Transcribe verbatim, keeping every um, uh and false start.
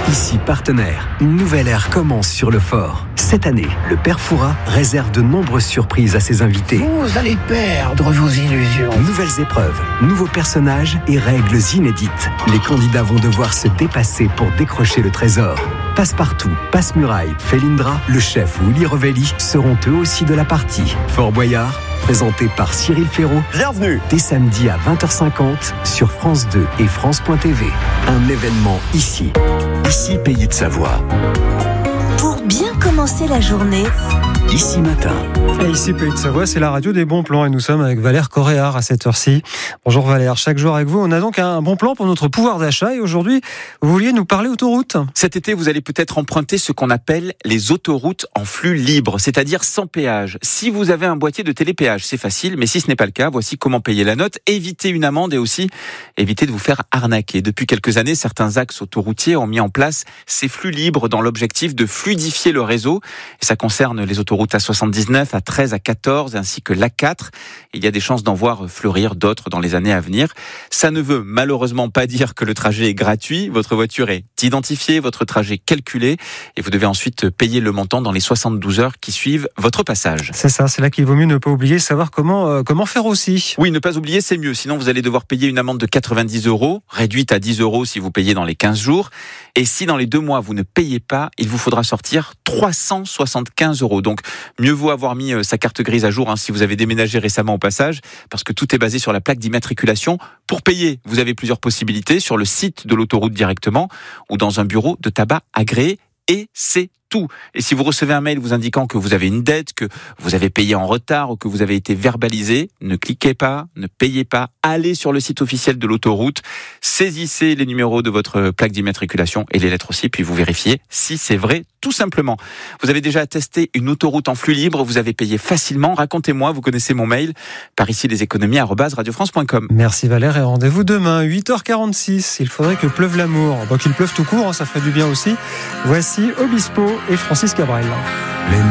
Ici partenaire, une nouvelle ère commence sur le fort. Cette année, le Père Fouras réserve de nombreuses surprises à ses invités. Vous allez perdre vos illusions. Nouvelles épreuves, nouveaux personnages et règles inédites. Les candidats vont devoir se dépasser pour décrocher le trésor. Passe-Partout, Passe-Muraille, Felindra, le chef ou Uli Rovelli seront eux aussi de la partie. Fort Boyard, présenté par Cyril Ferraud. Bienvenue. Dès samedi à vingt heures cinquante sur France deux et France point T V. Un événement ici. Ici Pays de Savoie. Pour bien commencer la journée. Ici Matin. Et ici Pays de Savoie, c'est la radio des bons plans et nous sommes avec Valère Coréard à cette heure-ci. Bonjour Valère, chaque jour avec vous, on a donc un bon plan pour notre pouvoir d'achat et aujourd'hui, vous vouliez nous parler autoroute. Cet été, vous allez peut-être emprunter ce qu'on appelle les autoroutes en flux libre, c'est-à-dire sans péage. Si vous avez un boîtier de télépéage, c'est facile, mais si ce n'est pas le cas, voici comment payer la note, éviter une amende et aussi éviter de vous faire arnaquer. Depuis quelques années, certains axes autoroutiers ont mis en place ces flux libres dans l'objectif de fluidifier le réseau. Et ça concerne les autoroutes A soixante-dix-neuf, A treize, A quatorze ainsi que l'A quatre. Il y a des chances d'en voir fleurir d'autres dans les années à venir. Ça ne veut malheureusement pas dire que le trajet est gratuit. Votre voiture est identifiée, votre trajet calculé et vous devez ensuite payer le montant dans les soixante-douze heures qui suivent votre passage. C'est ça, c'est là qu'il vaut mieux ne pas oublier, savoir comment, euh, comment faire aussi. Oui, ne pas oublier, c'est mieux. Sinon, vous allez devoir payer une amende de quatre-vingt-dix euros, réduite à dix euros si vous payez dans les quinze jours. Et si dans les deux mois, vous ne payez pas, il vous faudra sortir trois cent soixante-quinze euros. Donc, mieux vaut avoir mis sa carte grise à jour hein, si vous avez déménagé récemment au passage, parce que tout est basé sur la plaque d'immatriculation. Pour payer, vous avez plusieurs possibilités sur le site de l'autoroute directement ou dans un bureau de tabac agréé. Et c'est tout. Et si vous recevez un mail vous indiquant que vous avez une dette, que vous avez payé en retard ou que vous avez été verbalisé, ne cliquez pas, ne payez pas, allez sur le site officiel de l'autoroute, saisissez les numéros de votre plaque d'immatriculation et les lettres aussi, puis vous vérifiez si c'est vrai, tout simplement. Vous avez déjà testé une autoroute en flux libre, vous avez payé facilement, racontez-moi, vous connaissez mon mail, par ici les économies arobase radio france point com. Merci Valère et rendez-vous demain, huit heures quarante-six. Il faudrait que pleuve l'amour. Bon, qu'il pleuve tout court, hein, ça ferait du bien aussi. Voici Obispo et Francis Cabrel.